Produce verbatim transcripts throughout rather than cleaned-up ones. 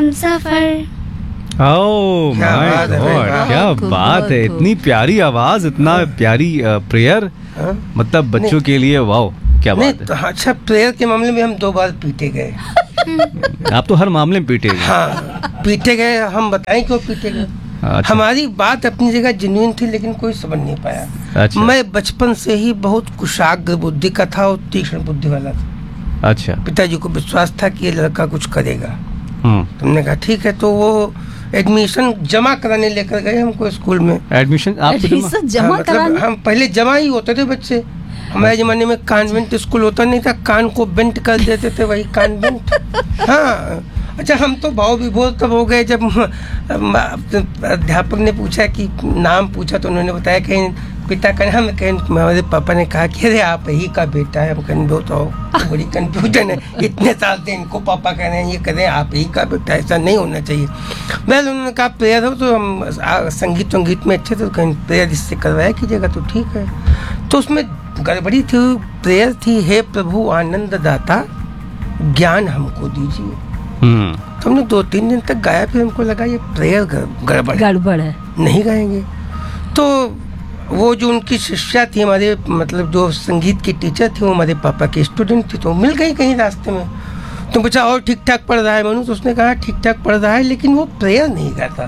हम सफर। Oh my God, क्या बात है, इतनी प्यारी आवाज, इतना प्यारी प्रेयर, मतलब बच्चों के लिए वाओ, क्या बात है। तो अच्छा, प्रेयर के मामले में हम दो बार पीटे गए। आप तो हर मामले में पीटे गए। हाँ पीटे गए, हम बताएं क्यों पीटे गए। अच्छा। हमारी बात अपनी जगह जेन्युइन थी, लेकिन कोई समझ नहीं पाया। अच्छा। मैं बचपन से ही बहुत कुशाग्र बुद्धि का था और तीक्ष्ण बुद्धि वाला था। अच्छा। पिताजी को विश्वास था कि ये लड़का कुछ करेगा। हम्म। तुमने कहा ठीक है, तो वो एडमिशन जमा कराने लेकर गए हमको स्कूल में। एडमिशन आपको जमा, जमा हाँ, मतलब कराने? हम पहले जमा ही होते थे बच्चे। हमारे जमाने में कॉन्वेंट स्कूल होता नहीं था, कान को बेंट कर देते थे, वही कॉन्वेंट। हाँ अच्छा, हम तो भाव विभोर तब हो गए जब अध्यापक ने पूछा कि नाम पूछा, तो उन्होंने बताया कहीं पिता का नाम, कहीं हमारे पापा ने कहा कि अरे आप ही का बेटा है। हम कहीं दो तो बड़ी कंफ्यूजन है, इतने साल से इनको पापा कह रहे हैं, ये कह रहे हैं आप ही का बेटा, ऐसा नहीं होना चाहिए। मैं उन्होंने कहा प्रेयर हो, तो हम संगीत संगीत में अच्छे थे, तो कहीं प्रेयर इससे करवाया कीजिएगा, तो ठीक है। तो उसमें गड़बड़ी थी, प्रेयर थी हे प्रभु आनंद दाता ज्ञान हमको दीजिए। तो हमने दो तीन दिन तक गाया, फिर हमको लगा ये प्रेयर गड़बड़ गड़बड़ है, नहीं गाएंगे। तो वो जो उनकी शिष्या थी, हमारे मतलब जो संगीत की टीचर थी, वो हमारे पापा की स्टूडेंट थी, तो मिल गई कहीं रास्ते में। तो पूछा और ठीक ठाक पढ़ रहा है मनु? तो उसने कहा ठीक ठाक पढ़ रहा है, लेकिन वो प्रेयर नहीं करता।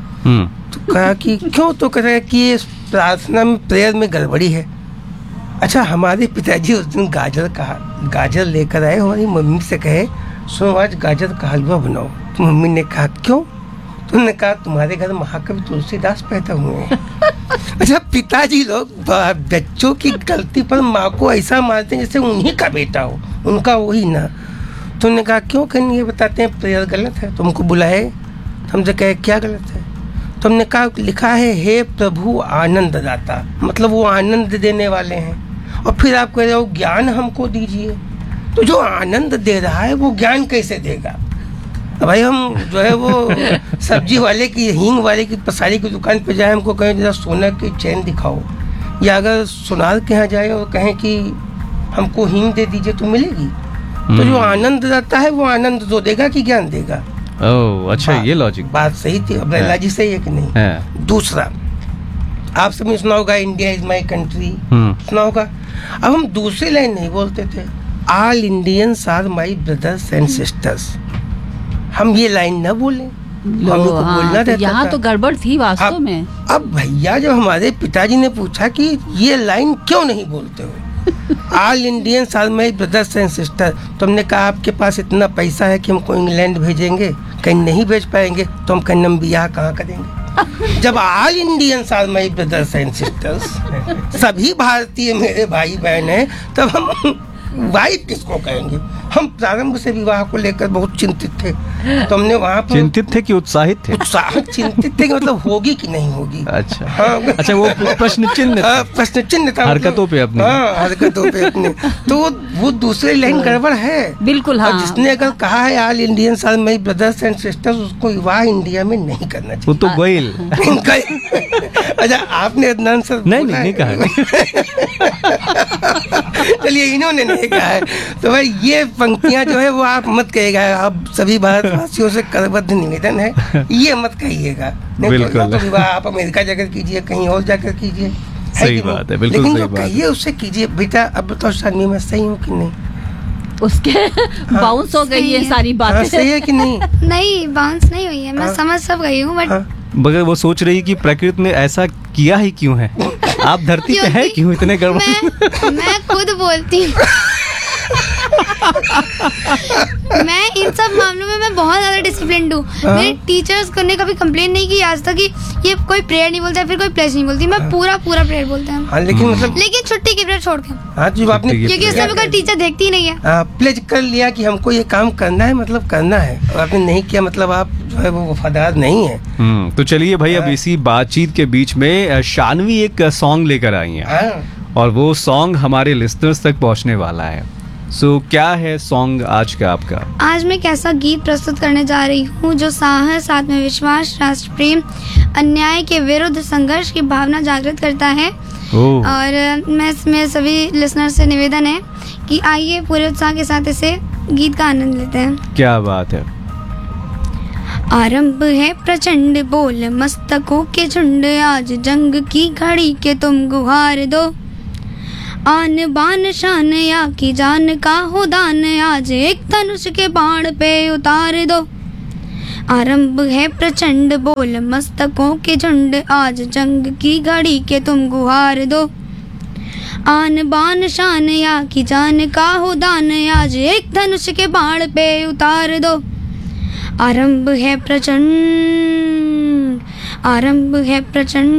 तो कहा कि क्यों? तो कह रहा है कि ये प्रार्थना में प्रेयर में गड़बड़ी है। अच्छा, हमारे पिताजी उस दिन गाजर का गाजर लेकर आए, हमारी मम्मी से कहे सुनो आज गाजर का हलवा बनाओ। तो मम्मी ने कहा क्यों? तो उन्होंने कहा तुम्हारे घर महाकवि तुलसीदास पैदा हुए हैं। अच्छा, पिताजी लोग बच्चों की गलती पर माँ को ऐसा मारते हैं जैसे उन्हीं का बेटा हो, उनका वही ना। तो उन्होंने कहा क्यों? कहीं ये बताते हैं प्रेयर गलत है। तो हमको बुलाए, हमसे कहे क्या गलत है? तो हमने कहा लिखा है हे प्रभु आनंद दाता, मतलब वो आनंद देने वाले हैं। और फिर आप कह रहे हो ज्ञान हमको दीजिए, तो जो आनंद दे रहा है वो ज्ञान कैसे देगा? भाई हम जो है वो सब्जी वाले की, हींग वाले की, पसारी की दुकान पे जाए, हमको कहें जरा सोना की चैन दिखाओ, या अगर सुनार के यहाँ जाए और कहें कि हमको हींग दे दीजिए, तो मिलेगी? तो जो आनंद रहता है वो आनंद तो देगा कि ज्ञान देगा? ओह अच्छा, ये लॉजिक बात सही थी। अब लॉजिक सही है कि नहीं है? दूसरा, आप सबने सुना होगा इंडिया इज माई कंट्री, सुना होगा। अब हम दूसरी लाइन नहीं बोलते थे, all Indians are my brothers and sisters. हम ये लाइन न बोले, हम लोग को हाँ, बोलना तो रहता यहाँ था। तो गड़बड़ थी वास्तव अब, में। अब भैया जब हमारे पिताजी ने पूछा कि ये लाइन क्यों नहीं बोलते हो, all Indians are my brothers and sister, तो हमने कहा आपके पास इतना पैसा है कि हमको इंग्लैंड भेजेंगे? कहीं नहीं भेज पाएंगे, तो हम कहीं हम बियाह कहाँ करेंगे? जब all Indians are my brothers and sisters, सभी भारतीय मेरे भाई बहन हैं, तब हम वाइफ किसको कहेंगे? हम प्रारंभ से विवाह को लेकर बहुत चिंतित थे। तो हमने वहाँ पर चिंतित थे कि उत्साहित थे? उत्साहित चिंतित थे कि मतलब होगी कि नहीं होगी। अच्छा हाँ, अच्छा, वो प्रश्न चिन्ह था, प्रश्न चिन्ह था हरकतों पे अपने। हाँ, हरकतों पे अपने। तो वो वो दूसरी लाइन गड़बड़ है बिल्कुल। हाँ, जिसने अगर कहा है all Indians are my brothers and sisters, उसको विवाह इंडिया में नहीं करना चाहिए। वो तो गोयल। अच्छा, आपने अदनान सर नहीं नहीं, नहीं कहा। चलिए, इन्होंने नहीं कहा है, तो भाई ये पंक्तियां जो है वो आप मत कहिएगा। आप सभी भारतवासियों से करबद्ध निवेदन है, ये मत कहिएगा। बिल्कुल। तो विवाह आप अमेरिका जाकर कीजिए, कहीं और जाकर कीजिए, सही बात है, बिल्कुल लेकिन सही जो बात कहिए उससे कीजिए। बेटा अब बताओ शादी में सही हूँ कि नहीं? उसके बाउंस हो गई है सारी बातें। सही है कि नहीं? नहीं, बाउंस नहीं हुई है, मैं समझ सब गई हूँ, बट मगर वो सोच रही कि प्रकृति ने ऐसा किया ही क्यों है, आप धरती पे है क्यों इतने गड़बड़? मैं, मैं खुद बोलती हूँ। मैं इन सब मामलों में मैं बहुत ज्यादा डिसिप्लिन्ड हूँ। मेरे टीचर्स ने कभी कंप्लेन नहीं की आज तक कि ये कोई प्रेयर नहीं बोलता है, फिर कोई प्लेज नहीं बोलती। मैं पूरा पूरा प्रेयर बोलता हूँ। हाँ, लेकिन मतलब लेकिन छुट्टी की प्रेयर छोड़ के। हाँ, जो आपने क्योंकि उस समय कोई टीचर देखती ही नहीं है। प्लेज कर लिया कि हमको ये काम करना है, मतलब करना है, और आपने नहीं किया, मतलब आप जो है वो वफादार नहीं है। हम्म तो चलिए भाई, अब इसी बातचीत के बीच में शानवी एक सॉन्ग लेकर आई हैं, और वो सॉन्ग हमारे लिसनर्स तक पहुंचने वाला है। सो so, क्या है सॉन्ग आज का आपका? आज मैं एक ऐसा गीत प्रस्तुत करने जा रही हूँ जो साहस, आत्मविश्वास, राष्ट्र प्रेम, अन्याय के विरुद्ध संघर्ष की भावना जागृत करता है। और मैं इसमें सभी लिसनर से निवेदन है कि आइए पूरे उत्साह के साथ इसे गीत का आनंद लेते हैं। क्या बात है। आरंभ है प्रचंड बोल मस्तकों के झुंड, आज जंग की घड़ी के तुम गुहार दो। आन बान शान या की जान का हो दान, आज एक धनुष के बाण पे उतार दो। आरंभ है प्रचंड बोल मस्तकों के झुंड, आज जंग की घड़ी के तुम गुहार दो। आन बान शान या की जान का हो दान, आज एक धनुष के बाण पे उतार दो। आरंभ है प्रचंड, आरंभ है प्रचंड,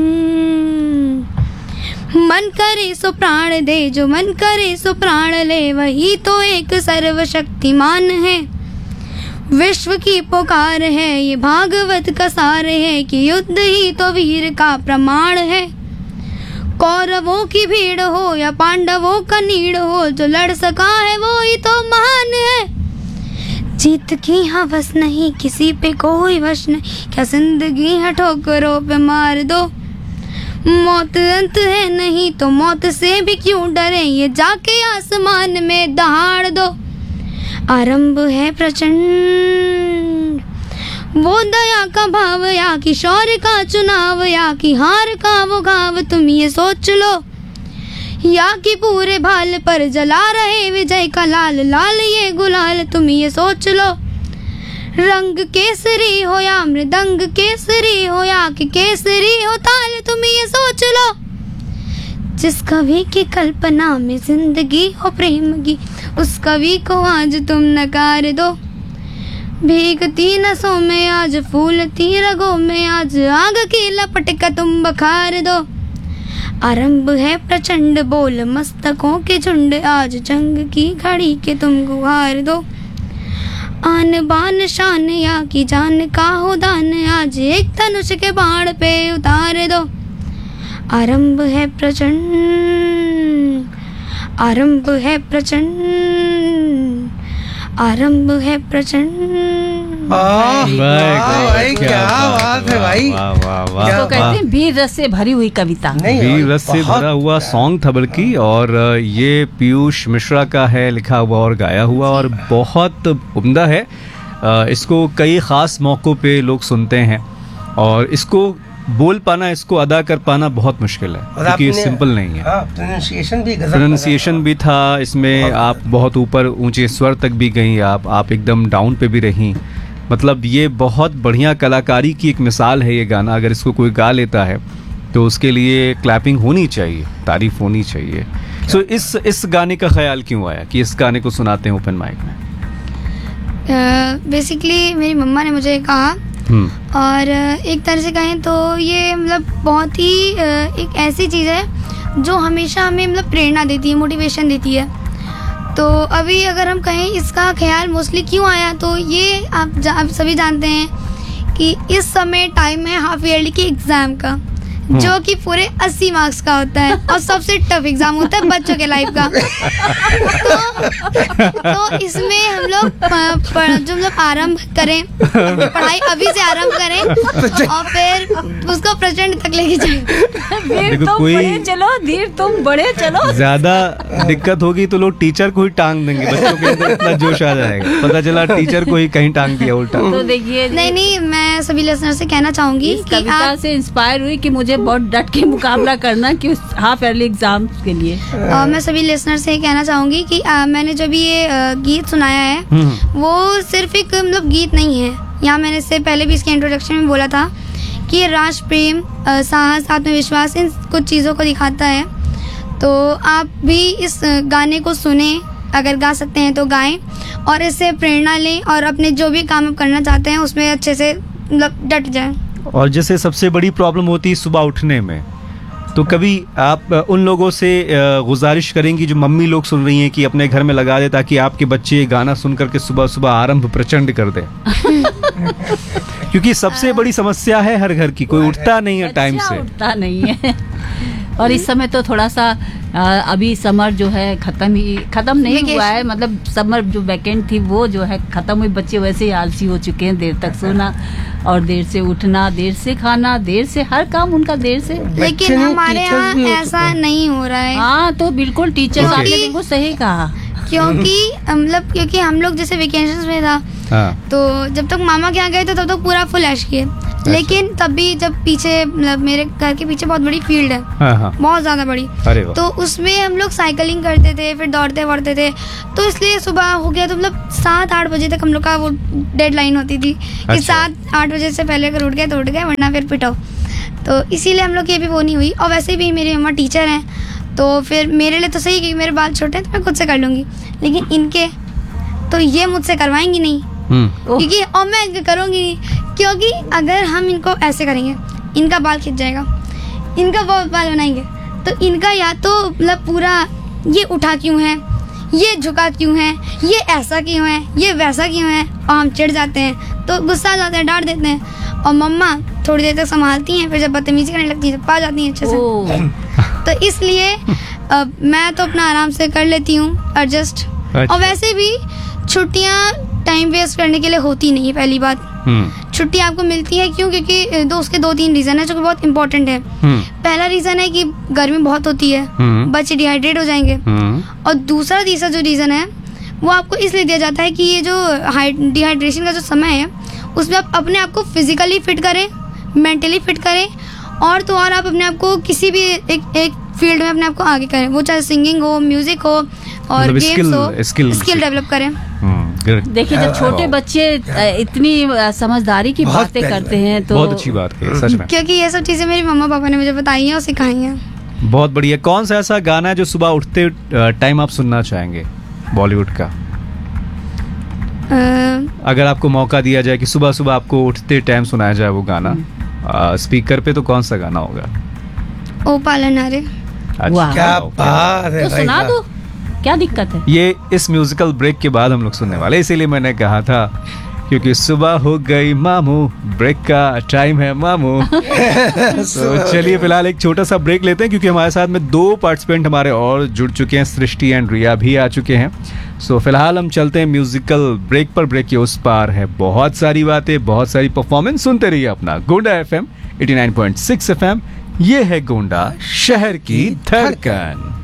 मन करे सो प्राण दे, जो मन करे सो प्राण ले, वही तो एक सर्वशक्तिमान है। विश्व की पुकार है, ये भागवत का सार है, कि युद्ध ही तो वीर का प्रमाण है। कौरवों की भीड़ हो या पांडवों का नीड़ हो, जो लड़ सका है वो ही तो महान है। जीत की हवस नहीं, किसी पे कोई वश नहीं, क्या जिंदगी है ठोकरों पे मार दो। मौत अंत है नहीं तो मौत से भी क्यों डरे, ये जाके आसमान में दहाड़ दो। आरंभ है प्रचंड, वो दया का भाव या कि शौर्य का चुनाव, या कि हार का वो घाव तुम ये सोच लो। या कि पूरे भाल पर जला रहे विजय का लाल, लाल ये गुलाल तुम ये सोच लो। रंग केसरी हो या मृदंग केसरी हो, या कि केसरी हो ताल तुम ये सोच लो। जिस कवि की कल्पना में जिंदगी हो प्रेम की, उस कवि को आज तुम नकार दो। भीगती नसों में आज फूलती रगों में, आज आग की लपट का तुम बखार दो। आरंभ है प्रचंड बोल मस्तकों के झुंड, आज जंग की घड़ी के तुम गुहार दो। आन बान शान या की जान का हो दान, आज एक धनुष के बाण पे उतार दो। आरंभ है प्रचंड, आरंभ है प्रचंड, आरंभ है प्रचंड। भाई क्या बात है भाई, इसको कहते हैं वीर रस से भरी हुई कविता। वीर रस से भरा हुआ सॉन्ग था बल्कि, और ये पीयूष मिश्रा का है लिखा हुआ और गाया हुआ, और बहुत उम्दा है। इसको कई ख़ास मौक़ों पे लोग सुनते हैं, और इसको बोल पाना, इसको अदा कर पाना बहुत मुश्किल है, क्योंकि ये सिंपल नहीं है। प्रोनाउंसिएशन भी प्रोनाउंसिएशन भी था इसमें, आप बहुत ऊपर ऊंचे स्वर तक भी गई, आप आप एकदम डाउन पे भी रहीं। मतलब ये बहुत बढ़िया कलाकारी की एक मिसाल है ये गाना। अगर इसको कोई गा लेता है तो उसके लिए क्लैपिंग होनी चाहिए, तारीफ होनी चाहिए। सो so, इस इस गाने का ख्याल क्यों आया कि इस गाने को सुनाते हैं ओपन माइक में? बेसिकली uh, मेरी मम्मा ने मुझे कहा, और एक तरह से कहें तो ये मतलब बहुत ही एक ऐसी चीज़ है जो हमेशा हमें मतलब प्रेरणा देती है, मोटिवेशन देती है। तो अभी अगर हम कहें इसका ख्याल मोस्टली क्यों आया, तो ये आप, जा, आप सभी जानते हैं कि इस समय टाइम है हाफ ईयरली की एग्ज़ाम का, जो कि पूरे अस्सी मार्क्स का होता है, और सबसे टफ एग्जाम होता है बच्चों के लाइफ का। तो, तो इसमें हम लोग जो मतलब आरंभ करें, पढ़ाई अभी से आरंभ करें, और फिर उसको प्रचंड तक लेके जाएं। तुम कोई बड़े चलो, धीर तुम बड़े चलो। ज्यादा दिक्कत होगी तो लोग टीचर को ही टांग देंगे, बच्चों के अंदर इतना जोश आ जाएगा, पता चला टीचर को ही कहीं टांग दिया उल्टा। तो देखिए, नहीं नहीं मैं सभी लिसनर से कहना चाहूंगी कि कविता से इंस्पायर हुई कि मुझे बहुत डट के मुकाबला करना कि उस हाफ ईयरली एग्जाम के लिए। आ, मैं सभी लिसनर से कहना चाहूंगी कि आ, मैंने जो भी ये आ, गीत सुनाया है वो सिर्फ एक मतलब गीत नहीं है। यहाँ मैंने इससे पहले भी इसके इंट्रोडक्शन में बोला था कि ये राष्ट्र प्रेम, साहस, आत्मविश्वास, इन कुछ चीज़ों को दिखाता है। तो आप भी इस गाने को सुने, अगर गा सकते हैं तो गाएं, और इससे प्रेरणा लें, और अपने जो भी काम आप करना चाहते हैं उसमें अच्छे से मतलब डट जाएं। और जैसे सबसे बड़ी प्रॉब्लम होती है सुबह उठने में, तो कभी आप उन लोगों से गुजारिश करेंगी जो मम्मी लोग सुन रही हैं कि अपने घर में लगा दे, ताकि आपके बच्चे ये गाना सुन करके सुबह सुबह आरंभ प्रचंड कर दे? क्योंकि सबसे बड़ी समस्या है हर घर की, कोई उठता नहीं है टाइम से, उठता नहीं है। और इस समय तो थोड़ा सा आ, अभी समर जो है खत्म ही खत्म नहीं हुआ है, मतलब समर जो वैकेंड थी वो जो है खत्म हुई। बच्चे वैसे ही आलसी हो चुके हैं, देर तक सोना और देर से उठना, देर से खाना, देर से हर काम उनका देर से। लेकिन हमारे यहाँ ऐसा नहीं हो रहा है। हाँ, तो बिल्कुल टीचर्स आपने बिल्कुल सही कहा, क्योंकि मतलब क्योंकि हम लोग जैसे वेकेशंस में था हाँ। तो जब तक मामा के यहाँ गए थे तब तक पूरा फुल ऐश किए, लेकिन तब भी जब पीछे मतलब मेरे घर के पीछे बहुत बड़ी फील्ड है, हाँ हाँ। बहुत ज़्यादा बड़ी, अरे वाह। तो उसमें हम लोग साइकिलिंग करते थे, फिर दौड़ते वौड़ते थे, तो इसलिए सुबह हो गया तो मतलब सात आठ बजे तक हम लोग का वो डेडलाइन होती थी कि अच्छा। सात आठ बजे से पहले अगर उठ गए तो उठ गए, वरना फिर पिटाओ। तो इसीलिए हम लोग की अभी वो नहीं हुई। और वैसे भी मेरी मम्मा टीचर हैं, तो फिर मेरे लिए तो सही है कि मेरे बाल छोटे हैं तो मैं खुद से कर लूँगी, लेकिन इनके तो ये मुझसे करवाएंगी नहीं, क्योंकि और मैं करूँगी नहीं, क्योंकि अगर हम इनको ऐसे करेंगे इनका बाल खिंच जाएगा, इनका वो बाल बनाएंगे तो इनका या तो मतलब पूरा ये उठा क्यों है, ये झुका क्यों है, ये ऐसा क्यों है, ये वैसा क्यों है, और हम चिढ़ जाते हैं, तो गुस्सा आ जाते हैं, डांट देते हैं, और मम्मा थोड़ी देर तक संभालती हैं, फिर जब बदतमीजी करने लगती हैं तो पा जाती हैं अच्छे से। तो इसलिए अब मैं तो अपना आराम से कर लेती हूँ एडजस्ट। अच्छा। और वैसे भी छुट्टियाँ टाइम वेस्ट करने के लिए होती नहीं है। पहली बात, छुट्टी आपको मिलती है क्यों? क्योंकि दो उसके दो तीन रीज़न है जो कि बहुत इंपॉर्टेंट है। पहला रीज़न है कि गर्मी बहुत होती है, बच्चे डिहाइड्रेट हो जाएंगे, और दूसरा तीसरा जो रीज़न है वो आपको इसलिए दिया जाता है कि ये जो डिहाइड्रेशन का जो समय है उसमें आप अपने आप को फिजिकली फिट करें, मेंटली फिट करें, और तो और आप अपने आप को किसी भी एक एक फील्ड में अपने आप को आगे करें, वो चाहे सिंगिंग हो, म्यूजिक हो और मतलब गेम्स स्किल- हो, स्किल- स्किल डेवलप करें। देखिए जब छोटे बच्चे अ, इतनी अ, समझदारी की बहुत बातें प्यारी करते हैं तो बहुत अच्छी बात है सच में। क्योंकि ये सब चीज़ें मेरे मम्मा पापा ने मुझे बताई हैं और सिखाई हैं। बहुत बढ़िया। कौन सा ऐसा गाना है जो सुबह उठते टाइम आप सुनना चाहेंगे बॉलीवुड का? अ, अगर आपको मौका दिया जाए कि सुबह सुबह आपको उठते टाइम सुनाया जाए वो गाना स्पीकर पे, तो कौन सा गाना होगा? ओ पालन हारे। अच्छा, वाह। क्या ओके। बात है तो भाई सुना साहब। दो, क्या दिक्कत है? ये इस म्यूजिकल ब्रेक के बाद हम लोग सुनने वाले, इसीलिए मैंने कहा था, क्योंकि सुबह हो गई मामू, ब्रेक का टाइम है मामू। तो चलिए फिलहाल एक छोटा सा ब्रेक लेते हैं, क्योंकि हमारे साथ में दो पार्टिसिपेंट हमारे और जुड़ चुके हैं, सृष्टि एंड रिया भी आ चुके हैं। सो फिलहाल हम चलते हैं म्यूजिकल ब्रेक पर। ब्रेक के उस पार है बहुत सारी बातें, बहुत सारी परफॉर्मेंस। सुनते रहिए अपना Gonda F M eighty nine point six F M. ये है गोंडा शहर की धड़कन।